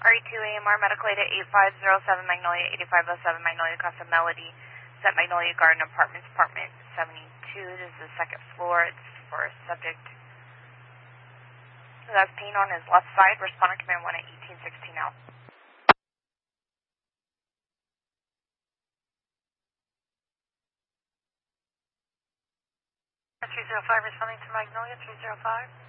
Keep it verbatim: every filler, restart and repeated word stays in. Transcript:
E two A M R medical aid at eight five zero seven Magnolia, eighty-five oh seven Magnolia, Casa Melody. It's at Magnolia Garden Apartments, apartment seventy-two. This is the second floor. It's for a subject who has pain on his left side. Respondent command one at eighteen sixteen out. three zero five responding to Magnolia, three zero five.